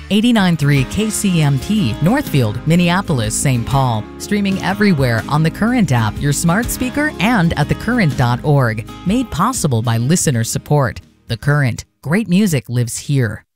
89.3 KCMT, Northfield, Minneapolis, St. Paul. Streaming everywhere on the Current app, your smart speaker, and at thecurrent.org. Made possible by listener support. The Current. Great music lives here.